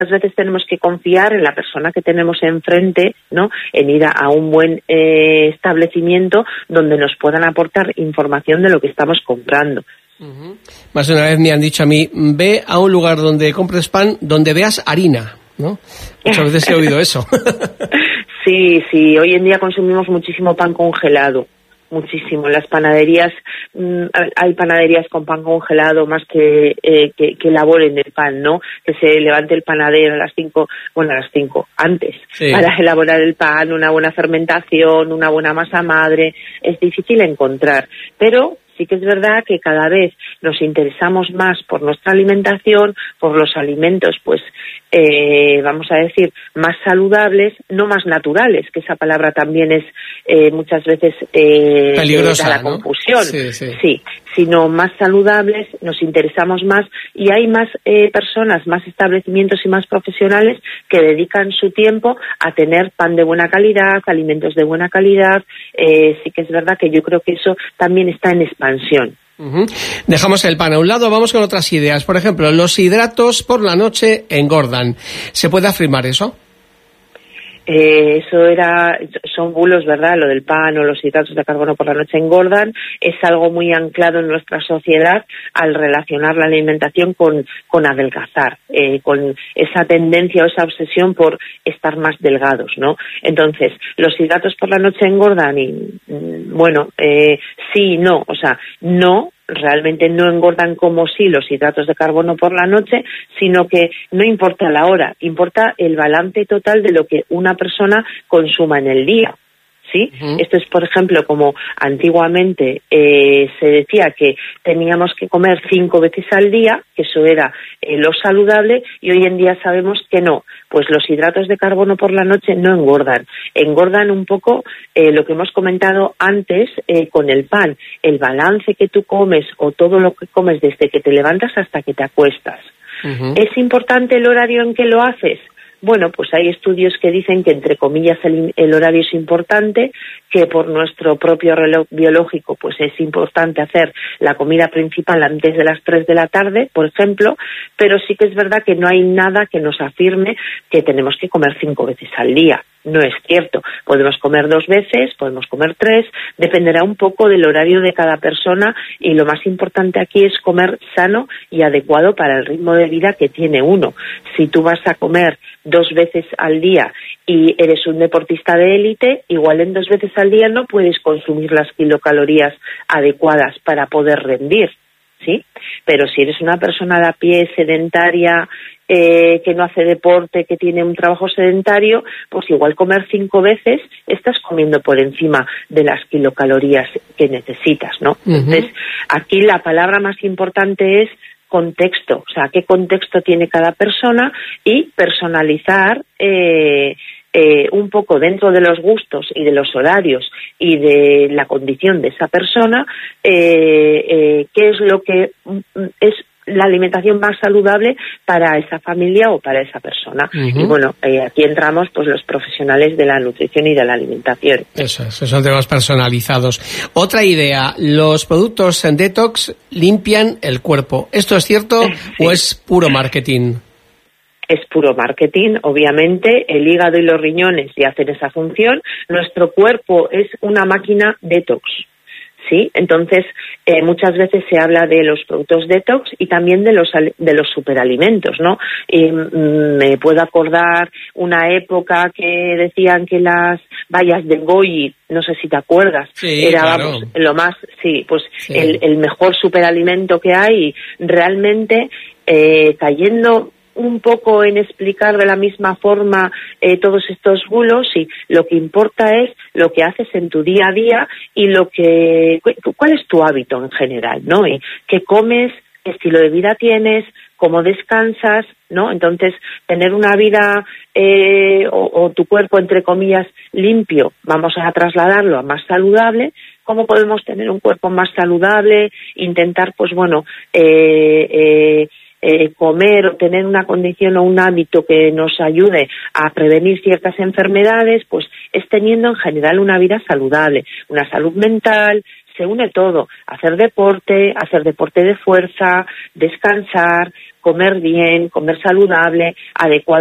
veces tenemos que confiar en la persona que tenemos enfrente, ¿no? En ir a un buen establecimiento donde nos puedan aportar información de lo que estamos comprando. Uh-huh. Más de una vez me han dicho a mí, ve a un lugar donde compres pan, donde veas harina, ¿no? Muchas veces he oído eso. Sí, hoy en día consumimos muchísimo pan congelado. Muchísimo. Las panaderías, hay panaderías con pan congelado más que elaboren el pan, ¿no? Que se levante el panadero a las 5, antes, sí, para elaborar el pan, una buena fermentación, una buena masa madre. Es difícil encontrar, pero sí que es verdad que cada vez nos interesamos más por nuestra alimentación, por los alimentos, pues, vamos a decir, más saludables, no más naturales, que esa palabra también es muchas veces peligrosa, da la confusión, ¿no? Sí, sino más saludables, nos interesamos más y hay más personas, más establecimientos y más profesionales que dedican su tiempo a tener pan de buena calidad, alimentos de buena calidad. Sí que es verdad que yo creo que eso también está en expansión. Uh-huh. Dejamos el pan a un lado, vamos con otras ideas. Por ejemplo, los hidratos por la noche engordan. ¿Se puede afirmar eso? Son bulos, ¿verdad? Lo del pan o los hidratos de carbono por la noche engordan. Es algo muy anclado en nuestra sociedad al relacionar la alimentación con adelgazar, con esa tendencia o esa obsesión por estar más delgados, ¿no? Entonces, los hidratos por la noche engordan y, sí y no. O sea, no, realmente no engordan como sí los hidratos de carbono por la noche, sino que no importa la hora, importa el balance total de lo que una persona consuma en el día, ¿sí? Uh-huh. Esto es, por ejemplo, como antiguamente se decía que teníamos que comer 5 veces al día, que eso era lo saludable, y hoy en día sabemos que no. Pues los hidratos de carbono por la noche no engordan. Engordan un poco lo que hemos comentado antes con el pan, el balance que tú comes o todo lo que comes desde que te levantas hasta que te acuestas. Uh-huh. ¿Es importante el horario en que lo haces? Bueno, pues hay estudios que dicen que, entre comillas, el horario es importante, que por nuestro propio reloj biológico pues es importante hacer la comida principal antes de las 3 de la tarde, por ejemplo, pero sí que es verdad que no hay nada que nos afirme que tenemos que comer 5 veces al día. No es cierto. Podemos comer 2 veces, podemos comer 3, dependerá un poco del horario de cada persona, y lo más importante aquí es comer sano y adecuado para el ritmo de vida que tiene uno. Si tú vas a comer 2 veces al día y eres un deportista de élite, igual en 2 veces al día no puedes consumir las kilocalorías adecuadas para poder rendir, ¿sí? Pero si eres una persona de a pie, sedentaria, que no hace deporte, que tiene un trabajo sedentario, pues igual comer 5 veces estás comiendo por encima de las kilocalorías que necesitas, ¿no? Uh-huh. Entonces, aquí la palabra más importante es contexto, o sea, qué contexto tiene cada persona, y personalizar un poco dentro de los gustos y de los horarios y de la condición de esa persona, qué es lo que es la alimentación más saludable para esa familia o para esa persona. Uh-huh. Y bueno, aquí entramos pues los profesionales de la nutrición y de la alimentación. Eso son temas personalizados. Otra idea, los productos en detox limpian el cuerpo. ¿Esto es cierto sí. o es puro marketing? Es puro marketing, obviamente. El hígado y los riñones ya hacen esa función. Nuestro cuerpo es una máquina detox, ¿sí? Entonces, muchas veces se habla de los productos detox y también de los superalimentos, ¿no? Me puedo acordar una época que decían que las bayas de Goyi, no sé si te acuerdas, sí, era claro. lo más, sí, pues sí. El mejor superalimento que hay, y realmente cayendo un poco en explicar de la misma forma todos estos bulos, y lo que importa es lo que haces en tu día a día y cuál es tu hábito en general, ¿no? Y qué comes, qué estilo de vida tienes, cómo descansas, ¿no? Entonces, tener una vida o tu cuerpo, entre comillas, limpio, vamos a trasladarlo a más saludable. ¿Cómo podemos tener un cuerpo más saludable? Intentar, pues bueno, comer o tener una condición o un hábito que nos ayude a prevenir ciertas enfermedades, pues es teniendo en general una vida saludable, una salud mental, se une todo, hacer deporte de fuerza, descansar, comer bien, comer saludable, adecuado